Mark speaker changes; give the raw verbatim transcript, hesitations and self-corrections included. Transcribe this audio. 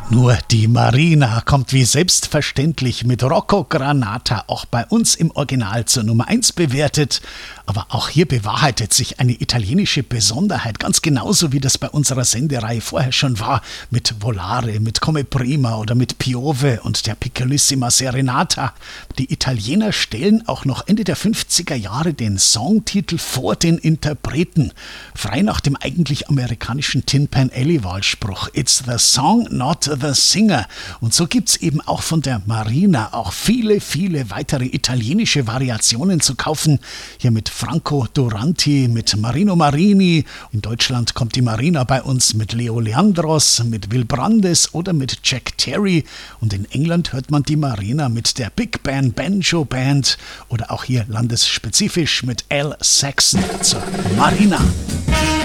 Speaker 1: Nur die Marina kommt wie selbstverständlich mit Rocco Granata auch bei uns im Original zur Nummer eins bewertet. Aber auch hier bewahrheitet sich eine italienische Besonderheit, ganz genauso wie das bei unserer Sendereihe vorher schon war, mit Volare, mit Come Prima oder mit Piove und der Piccolissima Serenata. Die Italiener stellen auch noch Ende der fünfziger Jahre den Songtitel vor den Interpreten, frei nach dem eigentlich amerikanischen Tin Pan Alley Wahlspruch It's the song, not the singer. Und so gibt's eben auch von der Marina auch viele, viele weitere italienische Variationen zu kaufen. Hier mit Franco Duranti, mit Marino Marini. In Deutschland kommt die Marina bei uns mit Leo Leandros, mit Will Brandes oder mit Jack Terry. Und in England hört man die Marina mit der Big Ben Banjo Band oder auch hier landesspezifisch mit Al Saxon zur Marina.